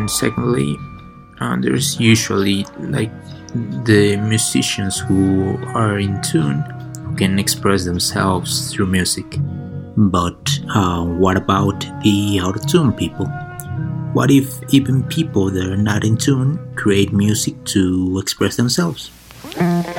And secondly, there's usually like the musicians who are in tune, who can express themselves through music. But what about the out of tune people? What if even people that are not in tune create music to express themselves?